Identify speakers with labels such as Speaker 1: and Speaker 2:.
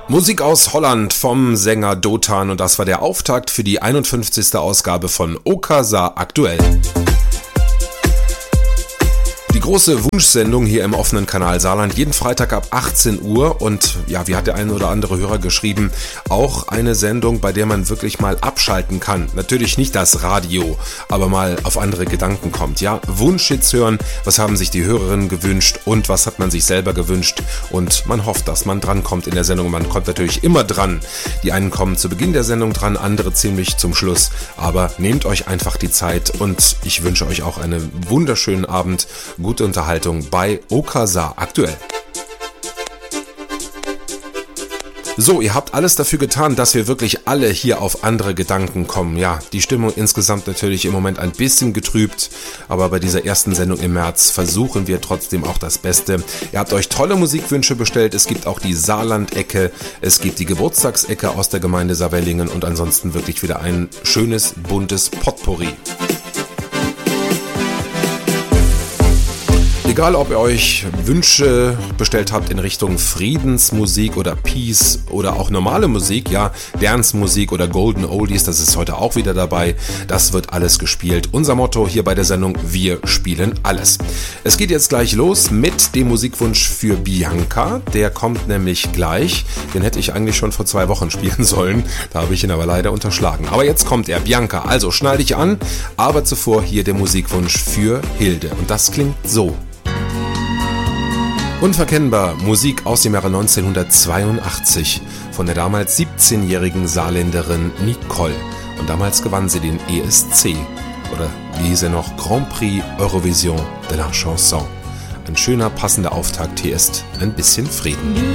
Speaker 1: Musik aus Holland vom Sänger Dotan und das war der Auftakt für die 51. Ausgabe von Okasa aktuell. Die große Wunschsendung hier im offenen Kanal Saarland, jeden Freitag ab 18 Uhr und ja, wie hat der ein oder andere Hörer geschrieben, auch eine Sendung, bei der man wirklich mal abschalten kann. Natürlich nicht das Radio, aber mal auf andere Gedanken kommt. Ja, Wunschhits hören, was haben sich die Hörerinnen gewünscht und was hat man sich selber gewünscht und man hofft, dass man drankommt in der Sendung. Man kommt natürlich immer dran. Die einen kommen zu Beginn der Sendung dran, andere ziemlich zum Schluss, aber nehmt euch einfach die Zeit und ich wünsche euch auch einen wunderschönen Abend. Gute Unterhaltung bei Okasa aktuell. So, ihr habt alles dafür getan, dass wir wirklich alle hier auf andere Gedanken kommen. Ja, die Stimmung insgesamt natürlich im Moment ein bisschen getrübt, aber bei dieser ersten Sendung im März versuchen wir trotzdem auch das Beste. Ihr habt euch tolle Musikwünsche bestellt, es gibt auch die Saarland-Ecke, es gibt die Geburtstagsecke aus der Gemeinde Saarwellingen und ansonsten wirklich wieder ein schönes, buntes Potpourri. Egal, ob ihr euch Wünsche bestellt habt in Richtung Friedensmusik oder Peace oder auch normale Musik, ja, Dance-Musik oder Golden Oldies, das ist heute auch wieder dabei. Das wird alles gespielt. Unser Motto hier bei der Sendung, wir spielen alles. Es geht jetzt gleich los mit dem Musikwunsch für Bianca. Der kommt nämlich gleich. Den hätte ich eigentlich schon vor 2 Wochen spielen sollen. Da habe ich ihn aber leider unterschlagen. Aber jetzt kommt er, Bianca. Also schnall dich an. Aber zuvor hier der Musikwunsch für Hilde. Und das klingt so. Unverkennbar Musik aus dem Jahre 1982 von der damals 17-jährigen Saarländerin Nicole. Und damals gewann sie den ESC, oder wie hieß er noch, Grand Prix Eurovision de la Chanson. Ein schöner, passender Auftakt, hier ist ein bisschen Frieden.